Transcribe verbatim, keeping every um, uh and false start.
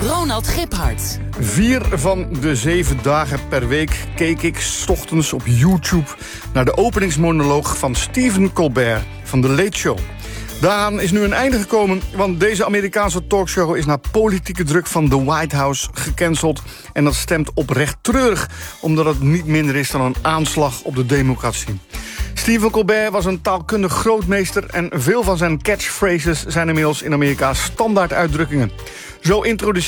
Ronald Giphart. Vier van de zeven dagen per week keek ik 's ochtends op YouTube naar de openingsmonoloog van Stephen Colbert van The Late Show. Daaraan is nu een einde gekomen, want deze Amerikaanse talkshow is na politieke druk van de White House gecanceld. En dat stemt oprecht treurig, omdat het niet minder is dan een aanslag op de democratie. Stephen Colbert was een taalkundig grootmeester en veel van zijn catchphrases zijn inmiddels in Amerika standaard uitdrukkingen. Zo introduceert